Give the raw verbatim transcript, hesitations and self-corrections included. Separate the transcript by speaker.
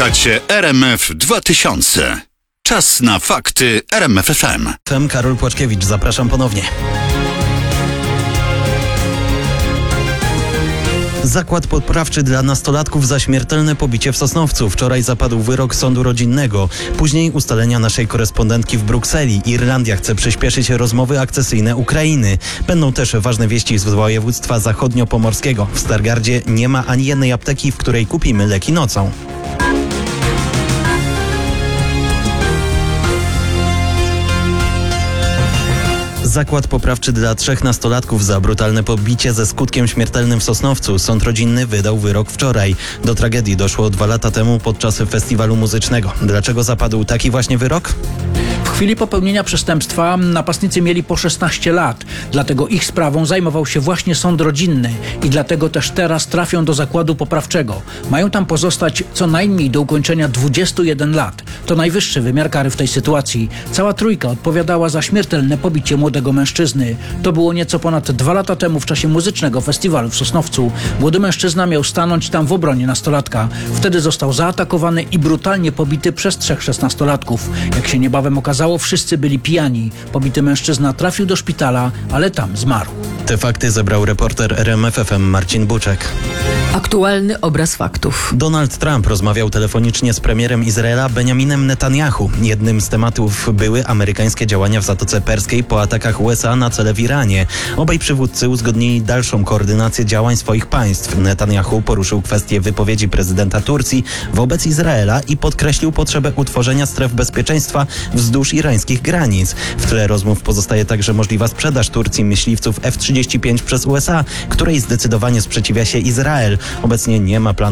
Speaker 1: Słuchacie R M F dwa tysiące. Czas na fakty R M F F M.
Speaker 2: Jestem Karol Płaczkiewicz, zapraszam ponownie. Zakład poprawczy dla nastolatków za śmiertelne pobicie w Sosnowcu. Wczoraj zapadł wyrok sądu rodzinnego. Później ustalenia naszej korespondentki w Brukseli. Irlandia chce przyspieszyć rozmowy akcesyjne Ukrainy. Będą też ważne wieści z województwa zachodniopomorskiego. W Stargardzie nie ma ani jednej apteki, w której kupimy leki nocą. Zakład poprawczy dla trzech nastolatków za brutalne pobicie ze skutkiem śmiertelnym w Sosnowcu. Sąd rodzinny wydał wyrok wczoraj. Do tragedii doszło dwa lata temu podczas festiwalu muzycznego. Dlaczego zapadł taki właśnie wyrok?
Speaker 3: W chwili popełnienia przestępstwa napastnicy mieli po szesnaście lat. Dlatego ich sprawą zajmował się właśnie sąd rodzinny i dlatego też teraz trafią do zakładu poprawczego. Mają tam pozostać co najmniej do ukończenia dwudziestu jeden lat. To najwyższy wymiar kary w tej sytuacji. Cała trójka odpowiadała za śmiertelne pobicie młodego mężczyzny. To było nieco ponad dwa lata temu w czasie muzycznego festiwalu w Sosnowcu. Młody mężczyzna miał stanąć tam w obronie nastolatka. Wtedy został zaatakowany i brutalnie pobity przez trzech szesnastolatków. Jak się niebawem okazało, wszyscy byli pijani. Pobity mężczyzna trafił do szpitala, ale tam zmarł.
Speaker 2: Te fakty zebrał reporter R M F F M Marcin Buczek.
Speaker 4: Aktualny obraz faktów.
Speaker 2: Donald Trump rozmawiał telefonicznie z premierem Izraela Benjaminem Netanyahu. Jednym z tematów były amerykańskie działania w Zatoce Perskiej po atakach U S A na cele w Iranie. Obaj przywódcy uzgodnili dalszą koordynację działań swoich państw. Netanyahu poruszył kwestię wypowiedzi prezydenta Turcji wobec Izraela i podkreślił potrzebę utworzenia stref bezpieczeństwa wzdłuż irańskich granic. W tle rozmów pozostaje także możliwa sprzedaż Turcji myśliwców F trzydzieści pięć przez U S A, której zdecydowanie sprzeciwia się Izrael. Obecnie nie ma planu